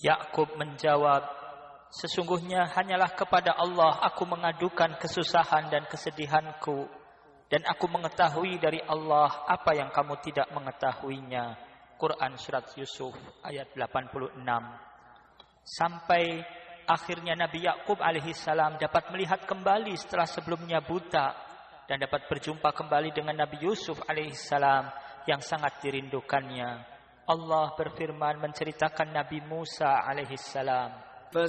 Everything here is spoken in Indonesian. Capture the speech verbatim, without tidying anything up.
Yakub menjawab, sesungguhnya hanyalah kepada Allah aku mengadukan kesusahan dan kesedihanku, dan aku mengetahui dari Allah apa yang kamu tidak mengetahuinya. Quran Surat Yusuf ayat delapan puluh enam. Sampai akhirnya Nabi Yakub alaihissalam dapat melihat kembali setelah sebelumnya buta, dan dapat berjumpa kembali dengan Nabi Yusuf alaihissalam yang sangat dirindukannya. Allah berfirman menceritakan Nabi Musa alaihissalam,